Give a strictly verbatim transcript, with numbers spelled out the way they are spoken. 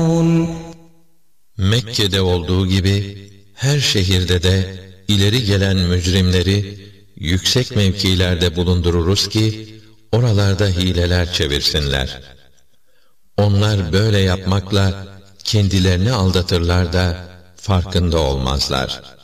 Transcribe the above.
Mekke'de olduğu gibi her şehirde de ileri gelen mücrimleri yüksek mevkilerde bulundururuz ki oralarda hileler çevirsinler. Onlar böyle yapmakla kendilerini aldatırlar da farkında olmazlar.